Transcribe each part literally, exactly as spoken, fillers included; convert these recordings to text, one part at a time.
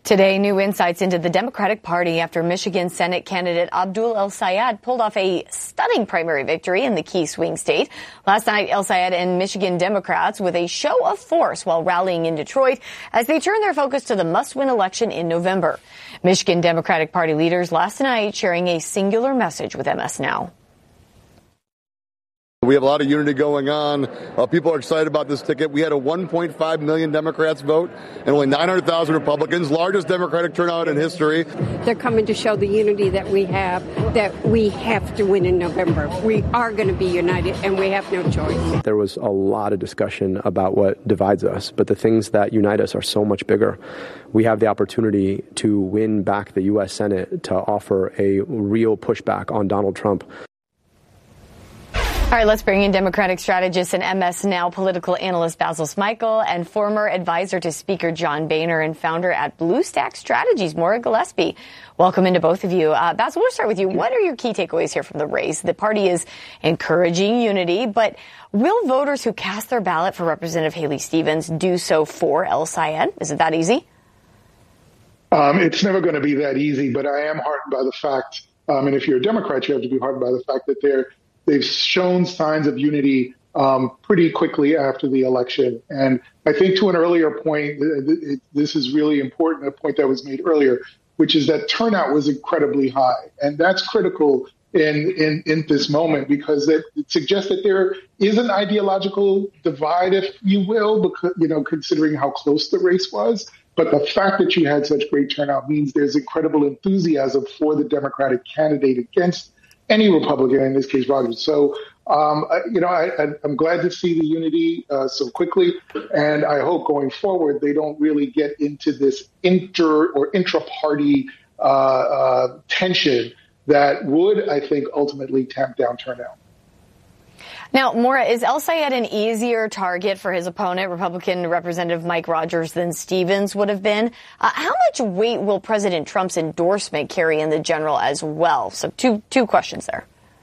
Today, new insights into the Democratic Party after Michigan Senate candidate Abdul El-Sayed pulled off a stunning primary victory in the key swing state. Last night, El-Sayed and Michigan Democrats with a show of force while rallying in Detroit as they turn their focus to the must-win election in November. Michigan Democratic Party leaders last night sharing a singular message with M S Now. We have a lot of unity going on. Uh, people are excited about this ticket. We had a one point five million Democrats vote and only nine hundred thousand Republicans, largest Democratic turnout in history. They're coming to show the unity that we have, that we have to win in November. We are going to be united, and we have no choice. There was a lot of discussion about what divides us, but the things that unite us are so much bigger. We have the opportunity to win back the U S Senate, to offer a real pushback on Donald Trump. All right, let's bring in Democratic strategist and M S Now political analyst Basil Smikle and former advisor to Speaker John Boehner and founder at BlueStack Strategies, Maura Gillespie. Welcome into both of you. Uh, Basil, we'll start with you. What are your key takeaways here from the race? The party is encouraging unity, but will voters who cast their ballot for Representative Haley Stevens do so for El-Sayed? Is it that easy? Um, it's never going to be that easy, but I am heartened by the fact, um, and if you're a Democrat, you have to be heartened by the fact that they're They've shown signs of unity um, pretty quickly after the election. And I think to an earlier point, it, this is really important, a point that was made earlier, which is that turnout was incredibly high. And that's critical in, in, in this moment because it, it suggests that there is an ideological divide, if you will, because, you know, considering how close the race was. But the fact that you had such great turnout means there's incredible enthusiasm for the Democratic candidate against any Republican, in this case, Rogers. So, um, you know, I, I, I'm glad to see the unity uh, so quickly. And I hope going forward, they don't really get into this inter or intra-party uh, uh, tension that would, I think, ultimately tamp down turnout. Now, Maura, is El-Sayed an easier target for his opponent, Republican Representative Mike Rogers, than Stevens would have been? Uh, how much weight will President Trump's endorsement carry in the general as well? So two two questions there.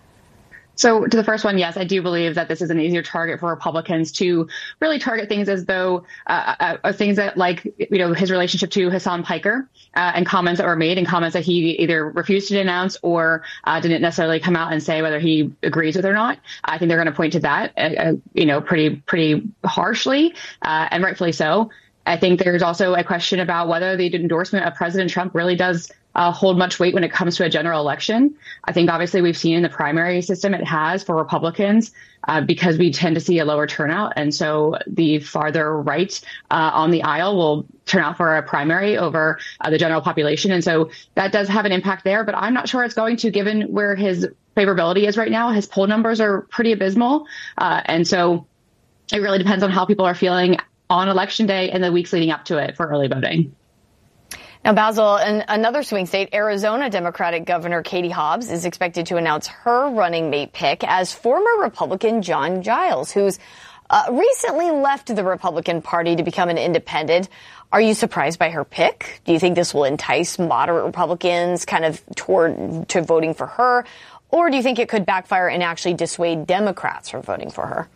So to the first one, yes, I do believe that this is an easier target for Republicans to really target things as though uh, uh, things that like, you know, his relationship to Hassan Piker uh, and comments that were made and comments that he either refused to denounce or uh, didn't necessarily come out and say whether he agrees with or not. I think they're going to point to that, uh, you know, pretty, pretty harshly uh, and rightfully so. I think there's also a question about whether the endorsement of President Trump really does uh, hold much weight when it comes to a general election. I think obviously we've seen in the primary system it has for Republicans uh, because we tend to see a lower turnout. And so the farther right uh, on the aisle will turn out for a primary over uh, the general population. And so that does have an impact there. But I'm not sure it's going to, given where his favorability is right now. His poll numbers are pretty abysmal. Uh, and so it really depends on how people are feeling on Election Day and the weeks leading up to it for early voting. Now, Basil, in another swing state, Arizona Democratic Governor Katie Hobbs is expected to announce her running mate pick as former Republican John Giles, who's uh, recently left the Republican Party to become an independent. Are you surprised by her pick? Do you think this will entice moderate Republicans kind of toward to voting for her? Or do you think it could backfire and actually dissuade Democrats from voting for her?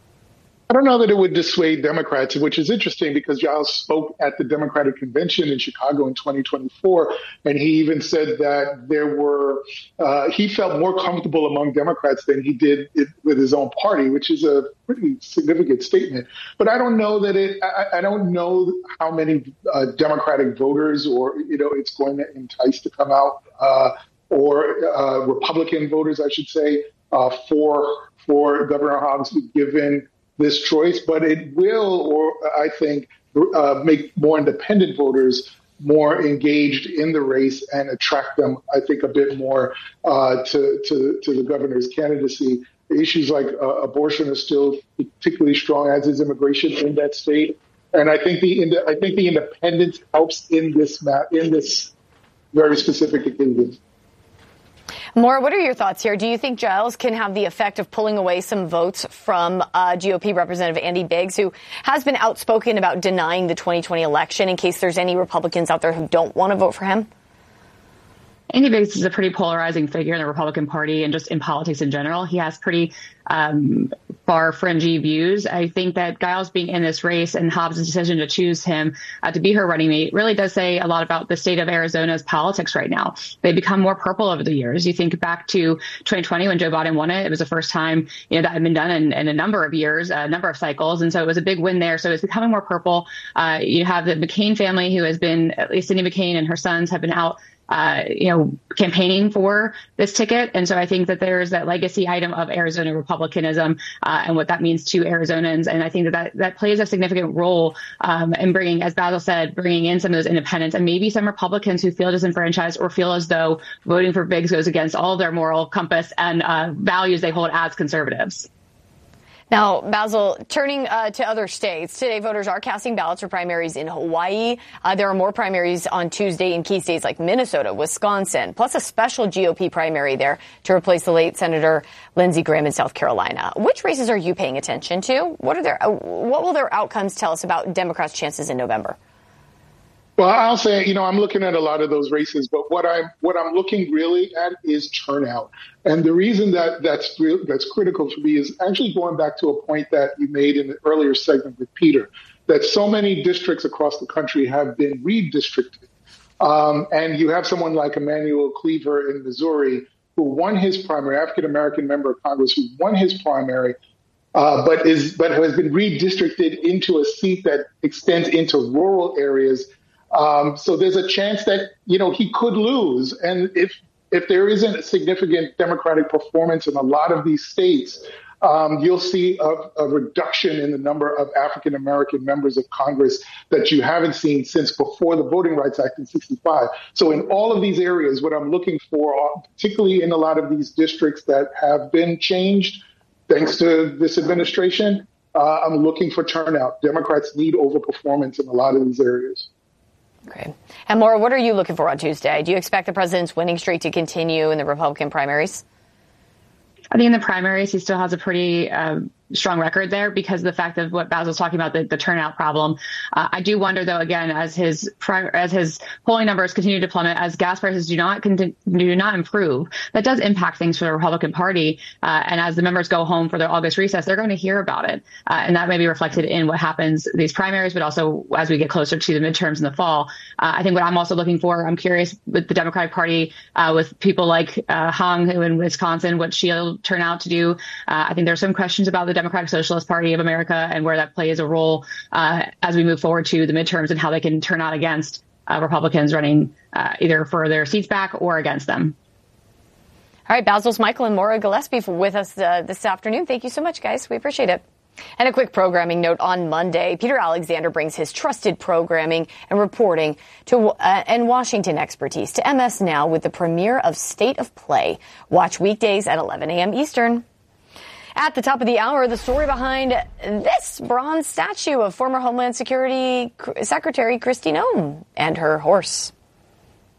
I don't know that it would dissuade Democrats, which is interesting because Giles spoke at the Democratic Convention in Chicago in twenty twenty-four, and he even said that there were uh, he felt more comfortable among Democrats than he did it with his own party, which is a pretty significant statement. But I don't know that it. I, I don't know how many uh, Democratic voters, or you know, it's going to entice to come out, uh, or uh, Republican voters, I should say, uh, for for Governor Hobbs, given this choice, but it will, or I think, uh, make more independent voters more engaged in the race and attract them, I think, a bit more uh, to, to to the governor's candidacy. Issues like uh, abortion are still particularly strong, as is immigration in that state, and I think the I think the independence helps in this map in this very specific occasion. Maura, what are your thoughts here? Do you think Giles can have the effect of pulling away some votes from uh, G O P Representative Andy Biggs, who has been outspoken about denying the twenty twenty election in case there's any Republicans out there who don't want to vote for him? Andy Biggs is a pretty polarizing figure in the Republican Party and just in politics in general. He has pretty um, far fringy views. I think that Giles being in this race and Hobbs' decision to choose him uh, to be her running mate really does say a lot about the state of Arizona's politics right now. They've become more purple over the years. You think back to twenty twenty when Joe Biden won it. It was the first time you know that had been done in, in a number of years, a number of cycles. And so it was a big win there. So it's becoming more purple. Uh, you have the McCain family who has been, at least Cindy McCain and her sons have been out Uh, you know, campaigning for this ticket. And so I think that there's that legacy item of Arizona Republicanism uh, and what that means to Arizonans. And I think that that, that plays a significant role um, in bringing, as Basil said, bringing in some of those independents and maybe some Republicans who feel disenfranchised or feel as though voting for Biggs goes against all of their moral compass and uh, values they hold as conservatives. Now, Basil, turning uh, to other states, today voters are casting ballots for primaries in Hawaii. Uh, there are more primaries on Tuesday in key states like Minnesota, Wisconsin, plus a special G O P primary there to replace the late Senator Lindsey Graham in South Carolina. Which races are you paying attention to? What are their, uh, what will their outcomes tell us about Democrats' chances in November? Well, I'll say, you know, I'm looking at a lot of those races, but what I'm what I'm looking really at is turnout. And the reason that that's real, that's critical for me is actually going back to a point that you made in the earlier segment with Peter, that so many districts across the country have been redistricted. Um, and you have someone like Emanuel Cleaver in Missouri who won his primary, African-American member of Congress who won his primary, uh, but is but has been redistricted into a seat that extends into rural areas. Um, so there's a chance that, you know, he could lose. And if if there isn't a significant Democratic performance in a lot of these states, um, you'll see a, a reduction in the number of African-American members of Congress that you haven't seen since before the Voting Rights Act in sixty-five. So in all of these areas, what I'm looking for, particularly in a lot of these districts that have been changed thanks to this administration, uh, I'm looking for turnout. Democrats need overperformance in a lot of these areas. Okay. And Maura, what are you looking for on Tuesday? Do you expect the president's winning streak to continue in the Republican primaries? I think in the primaries, he still has a pretty uh, strong record there because of the fact of what Basil was talking about, the, the turnout problem. Uh, I do wonder, though, again, as his as his polling numbers continue to plummet, as gas prices do not continue, do not improve, that does impact things for the Republican Party. Uh, and as the members go home for their August recess, they're going to hear about it. Uh, and that may be reflected in what happens these primaries, but also as we get closer to the midterms in the fall. Uh, I think what I'm also looking for, I'm curious with the Democratic Party, uh, with people like uh, Hong who in Wisconsin, what she'll turn out to do. Uh, I think there's some questions about the Democratic Socialist Party of America and where that plays a role uh, as we move forward to the midterms and how they can turn out against uh, Republicans running uh, either for their seats back or against them. All right, Basil Smikle and Maura Gillespie with us uh, this afternoon. Thank you so much, guys. We appreciate it. And a quick programming note on Monday. Peter Alexander brings his trusted programming and reporting to uh, and Washington expertise to M S Now with the premiere of State of Play. Watch weekdays at eleven a.m. Eastern. At the top of the hour, the story behind this bronze statue of former Homeland Security Secretary Kristi Noem and her horse.